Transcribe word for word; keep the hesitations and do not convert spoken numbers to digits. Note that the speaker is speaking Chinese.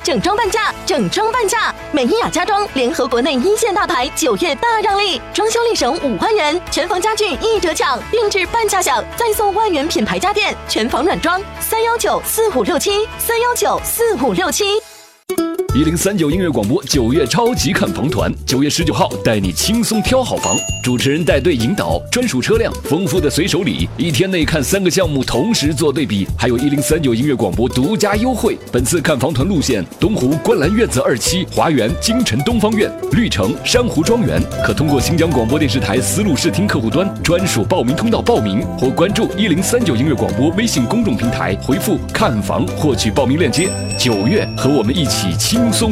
整装半价，整装半价！美伊雅家装联合国内一线大牌，九月大让利，装修立省五万元，全房家具一折抢，定制半价享，再送万元品牌家电，全房软装，三幺九四五六七，三幺九四五六七。 一零三九音乐广播九月超级看房团，九月十九号带你轻松挑好房，主持人带队引导，专属车辆，丰富的随手礼，一天内看三个项目同时做对比，还有一零三九音乐广播独家优惠。本次看房团路线：东湖观澜院子二期、华园京城东方院、绿城珊瑚庄园，可通过新疆广播电视台思路视听客户端专属报名通道报名，或关注一零三九音乐广播微信公众平台，回复看房获取报名链接。九月和我们一起轻松